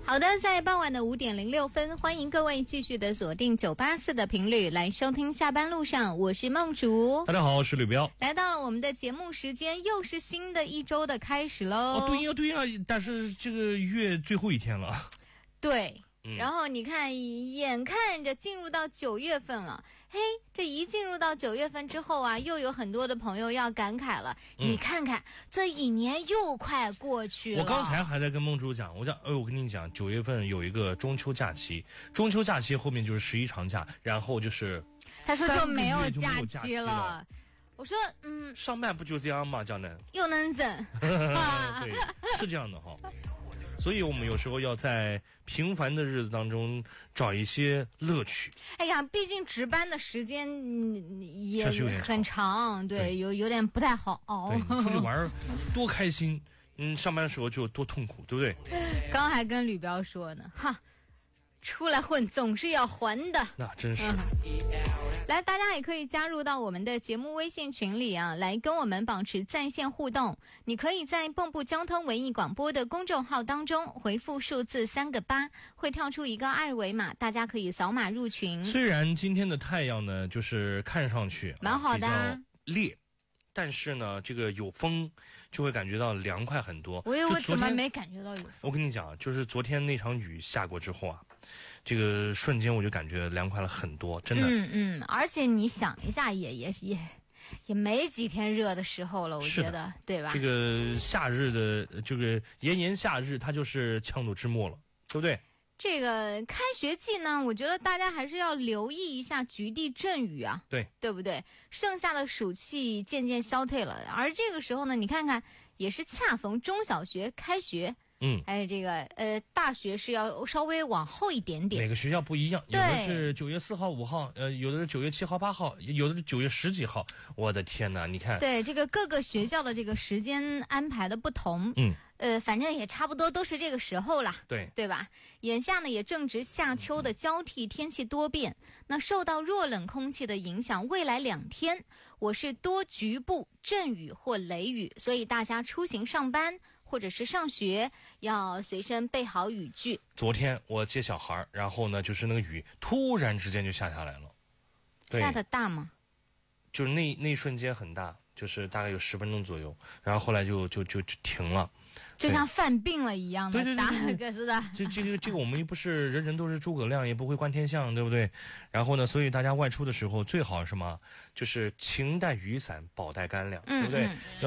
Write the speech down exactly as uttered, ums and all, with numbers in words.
好的，在傍晚的五点零六分，欢迎各位继续的锁定九八四的频率来收听下班路上，我是梦竹。 大家好，我是吕彪。 来到了我们的节目时间，又是新的一周的开始喽。 哦，对呀对呀，但是这个月最后一天了。 对。 嗯、 然后你看，眼看着进入到九月份了，嘿，这一进入到九月份之后啊，又有很多的朋友要感慨了。嗯、你看看，这一年又快过去了。 我刚才还在跟梦珠讲，我讲，哎，我跟你讲，九月份有一个中秋假期，中秋假期后面就是十一长假，然后就是他说就没有假期了。我说，嗯， 上班不就这样吗？江南又能整， 对，是这样的哈。所以我们有时候要在平凡的日子当中找一些乐趣。 哎呀，毕竟值班的时间也很长，对， 对有有点不太好熬。 对，出去玩多开心，嗯，上班的时候就多痛苦，对不对？ 刚还跟吕彪说呢，哈，出来混总是要还的。 那真是。 嗯来，大家也可以加入到我们的节目微信群里啊，来跟我们保持在线互动。你可以在蚌埠交通文艺广播的公众号当中回复数字三个八，会跳出一个二维码，大家可以扫码入群。 虽然今天的太阳呢，就是看上去蛮好的、啊， 比较烈，但是呢，这个有风，就会感觉到凉快很多。 我以为怎么没感觉到有风？ 我跟你讲，就是昨天那场雨下过之后啊。这个瞬间我就感觉凉快了很多，真的。 嗯嗯，而且你想一下也，也也也也没几天热的时候了，我觉得，对吧？ 这个夏日的这个炎炎夏日，它就是强弩之末了，对不对？ 这个开学季呢，我觉得大家还是要留意一下局地阵雨啊， 对， 对不对？盛夏的暑气渐渐消退了，而这个时候呢，你看看，也是恰逢中小学开学。 嗯， 哎，这个呃，大学是要稍微往后一点点。 每个学校不一样，有的是九月四号、五号，呃，有的是九月七号、八号，有的是九月十几号。我的天哪，你看， 对这个各个学校的这个时间安排的不同， 嗯， 呃，反正也差不多都是这个时候啦， 对对吧？眼下呢也正值夏秋的交替，天气多变。那受到弱冷空气的影响，未来两天我是多局部阵雨或雷雨，所以大家出行上班或者是上学要随身备好雨具。 昨天我接小孩，然后呢，就是那个雨突然之间就下下来了。 下得大吗？ 就是那那一瞬间很大，就是大概有十分钟左右，然后后来就就就就停了。 就像犯病了一样的， 对对对对对，是的。 这这个这个我们又不是人人都是诸葛亮，也不会观天象，对不对？然后呢，所以大家外出的时候最好什么，就是勤带雨伞，保带干粮， 嗯、 对不对？ 嗯